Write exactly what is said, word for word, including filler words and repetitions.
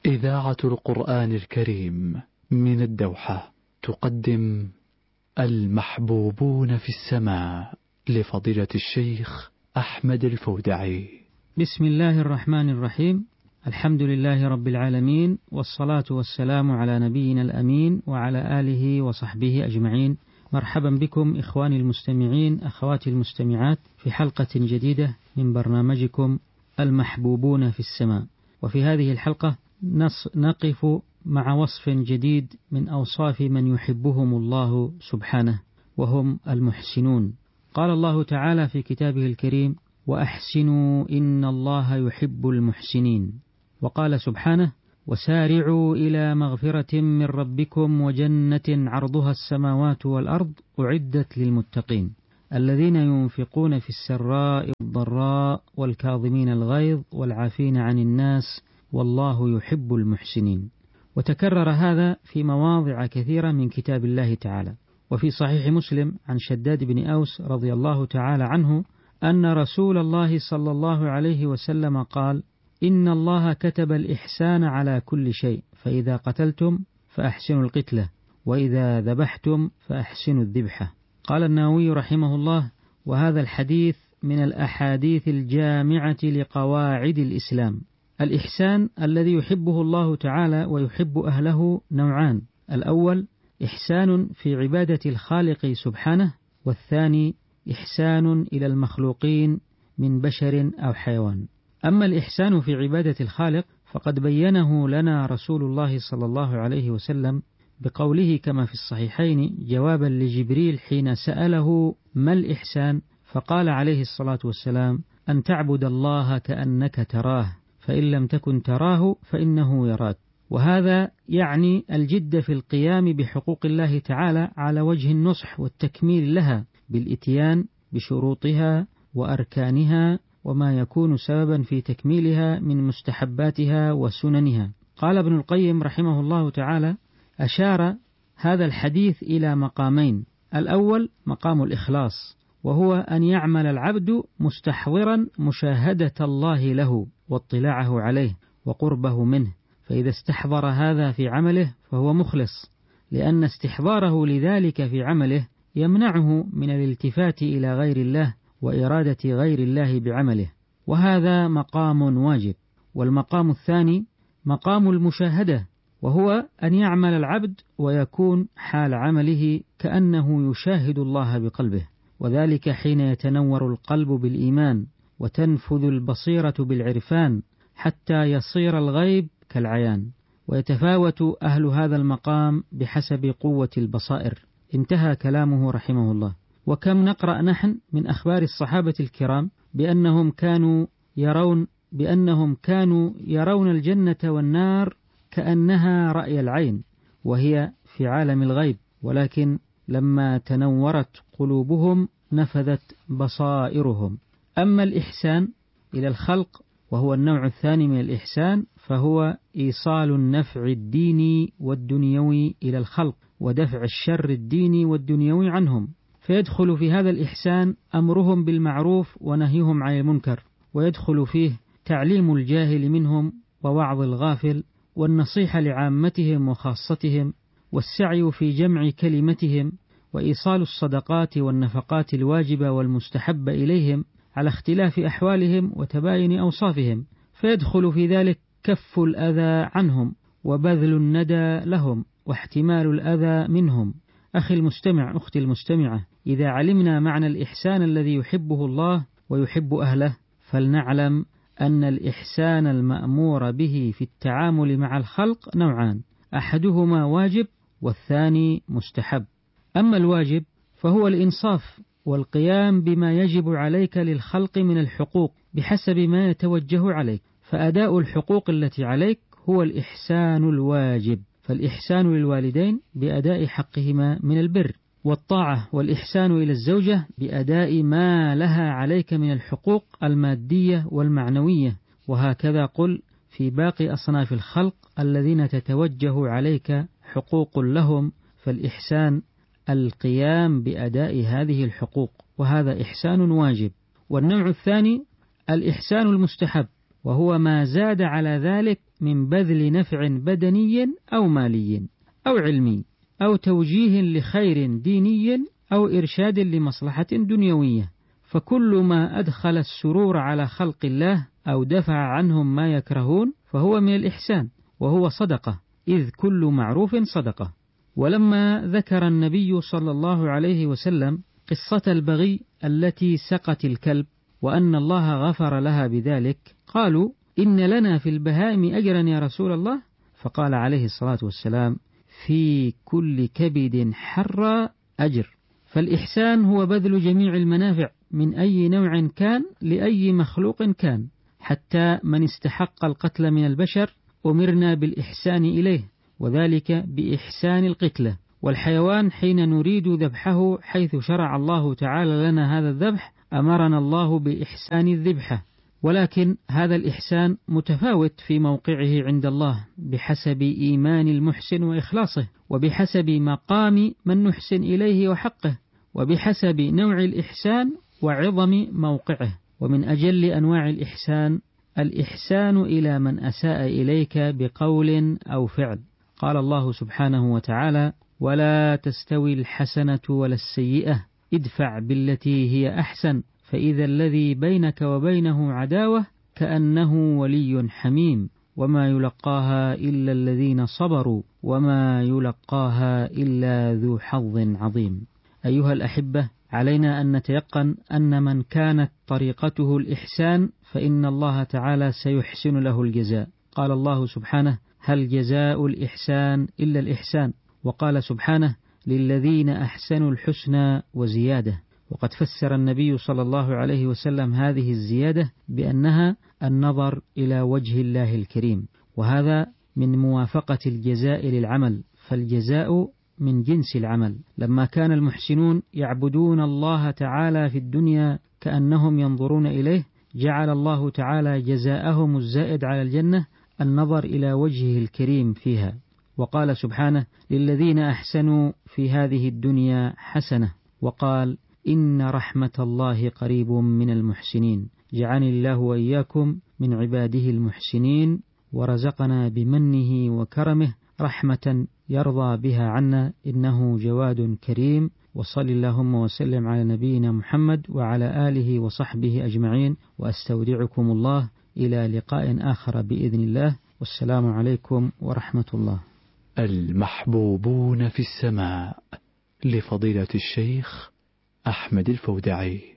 إذاعة القرآن الكريم من الدوحة تقدم المحبوبون في السماء لفضيلة الشيخ أحمد الفودعي. بسم الله الرحمن الرحيم. الحمد لله رب العالمين، والصلاة والسلام على نبينا الأمين وعلى آله وصحبه أجمعين. مرحبا بكم إخواني المستمعين، أخواتي المستمعات، في حلقة جديدة من برنامجكم المحبوبون في السماء. وفي هذه الحلقة نقف مع وصف جديد من أوصاف من يحبهم الله سبحانه، وهم المحسنون. قال الله تعالى في كتابه الكريم: وأحسنوا إن الله يحب المحسنين. وقال سبحانه: وسارعوا إلى مغفرة من ربكم وجنة عرضها السماوات والأرض أعدت للمتقين الذين ينفقون في السراء والضراء والكاظمين الغيظ والعافين عن الناس والله يحب المحسنين. وتكرر هذا في مواضع كثيرة من كتاب الله تعالى. وفي صحيح مسلم عن شداد بن أوس رضي الله تعالى عنه أن رسول الله صلى الله عليه وسلم قال: إن الله كتب الإحسان على كل شيء، فإذا قتلتم فأحسنوا القتلة، وإذا ذبحتم فأحسنوا الذبحة. قال النووي رحمه الله: وهذا الحديث من الأحاديث الجامعة لقواعد الإسلام. الإحسان الذي يحبه الله تعالى ويحب أهله نوعان: الأول إحسان في عبادة الخالق سبحانه، والثاني إحسان إلى المخلوقين من بشر أو حيوان. أما الإحسان في عبادة الخالق فقد بينه لنا رسول الله صلى الله عليه وسلم بقوله كما في الصحيحين جوابا لجبريل حين سأله ما الإحسان، فقال عليه الصلاة والسلام: أن تعبد الله كأنك تراه، فإن لم تكن تراه فإنه يراك. وهذا يعني الجد في القيام بحقوق الله تعالى على وجه النصح والتكميل لها بالإتيان بشروطها وأركانها وما يكون سببا في تكميلها من مستحباتها وسننها. قال ابن القيم رحمه الله تعالى: أشار هذا الحديث إلى مقامين: الأول مقام الإخلاص، وهو أن يعمل العبد مستحضرا مشاهدة الله له واطلاعه عليه وقربه منه، فإذا استحضر هذا في عمله فهو مخلص، لأن استحضاره لذلك في عمله يمنعه من الالتفات إلى غير الله وإرادة غير الله بعمله، وهذا مقام واجب. والمقام الثاني مقام المشاهدة، وهو أن يعمل العبد ويكون حال عمله كأنه يشاهد الله بقلبه، وذلك حين يتنور القلب بالإيمان وتنفذ البصيرة بالعرفان حتى يصير الغيب كالعيان، ويتفاوت أهل هذا المقام بحسب قوة البصائر. انتهى كلامه رحمه الله. وكم نقرأ نحن من أخبار الصحابة الكرام بأنهم كانوا يرون بأنهم كانوا يرون الجنة والنار كأنها رأي العين وهي في عالم الغيب، ولكن لما تنورت قلوبهم نفذت بصائرهم. أما الإحسان إلى الخلق وهو النوع الثاني من الإحسان، فهو إيصال النفع الديني والدنيوي إلى الخلق ودفع الشر الديني والدنيوي عنهم، فيدخل في هذا الإحسان أمرهم بالمعروف ونهيهم عن المنكر، ويدخل فيه تعليم الجاهل منهم ووعظ الغافل والنصيحة لعامتهم وخاصتهم والسعي في جمع كلمتهم وإيصال الصدقات والنفقات الواجبة والمستحبة إليهم على اختلاف أحوالهم وتباين أوصافهم، فيدخل في ذلك كف الأذى عنهم وبذل الندى لهم واحتمال الأذى منهم. أخي المستمع، أختي المستمعة، إذا علمنا معنى الإحسان الذي يحبه الله ويحب أهله، فلنعلم أن الإحسان المأمور به في التعامل مع الخلق نوعان: أحدهما واجب والثاني مستحب. أما الواجب فهو الإنصاف والقيام بما يجب عليك للخلق من الحقوق بحسب ما يتوجه عليك، فأداء الحقوق التي عليك هو الإحسان الواجب. فالإحسان للوالدين بأداء حقهما من البر والطاعة، والإحسان إلى الزوجة بأداء ما لها عليك من الحقوق المادية والمعنوية، وهكذا قل في باقي أصناف الخلق الذين تتوجه عليك حقوق لهم، فالإحسان القيام بأداء هذه الحقوق، وهذا إحسان واجب. والنوع الثاني الإحسان المستحب، وهو ما زاد على ذلك من بذل نفع بدني أو مالي أو علمي أو توجيه لخير ديني أو إرشاد لمصلحة دنيوية، فكل ما أدخل السرور على خلق الله أو دفع عنهم ما يكرهون فهو من الإحسان، وهو صدقة، إذ كل معروف صدقة. ولما ذكر النبي صلى الله عليه وسلم قصة البغي التي سقت الكلب وأن الله غفر لها بذلك، قالوا: إن لنا في البهائم أجرا يا رسول الله؟ فقال عليه الصلاة والسلام: في كل كبد حر أجر. فالإحسان هو بذل جميع المنافع من أي نوع كان لأي مخلوق كان، حتى من استحق القتل من البشر أمرنا بالإحسان إليه، وذلك بإحسان القتلة. والحيوان حين نريد ذبحه حيث شرع الله تعالى لنا هذا الذبح أمرنا الله بإحسان الذبحة، ولكن هذا الإحسان متفاوت في موقعه عند الله بحسب إيمان المحسن وإخلاصه، وبحسب مقام من نحسن إليه وحقه، وبحسب نوع الإحسان وعظم موقعه. ومن أجل أنواع الإحسان الإحسان إلى من أساء إليك بقول أو فعل. قال الله سبحانه وتعالى: ولا تستوي الحسنة ولا السيئة ادفع بالتي هي أحسن فإذا الذي بينك وبينه عداوة كأنه ولي حميم وما يلقاها إلا الذين صبروا وما يلقاها إلا ذو حظ عظيم. أيها الأحبة، علينا أن نتيقن أن من كانت طريقته الإحسان فإن الله تعالى سيحسن له الجزاء. قال الله سبحانه: هل جزاء الإحسان إلا الإحسان؟ وقال سبحانه: للذين أحسنوا الحسنى وزيادة. وقد فسر النبي صلى الله عليه وسلم هذه الزيادة بأنها النظر إلى وجه الله الكريم، وهذا من موافقة الجزاء للعمل، فالجزاء من جنس العمل. لما كان المحسنون يعبدون الله تعالى في الدنيا كأنهم ينظرون إليه، جعل الله تعالى جزاءهم الزائد على الجنة النظر إلى وجهه الكريم فيها. وقال سبحانه: للذين أحسنوا في هذه الدنيا حسنة، وقال: إن رحمة الله قريب من المحسنين. جعلني الله وإياكم من عباده المحسنين، ورزقنا بمنه وكرمه رحمة يرضى بها عنا، إنه جواد كريم. وصل اللهم وسلم على نبينا محمد وعلى آله وصحبه أجمعين، وأستودعكم الله إلى لقاء آخر بإذن الله، والسلام عليكم ورحمة الله. المحبوبون في السماء لفضيلة الشيخ أحمد الفودعي.